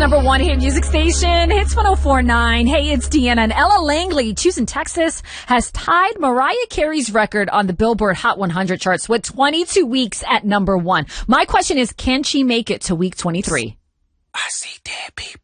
number one hit music station, Hits 104.9. Hey, it's Deanna, and Ella Langley, Houston, Texas, has tied Mariah Carey's record on the Billboard Hot 100 charts with 22 weeks at number one. My question is, can she make it to week 23? I see dead people.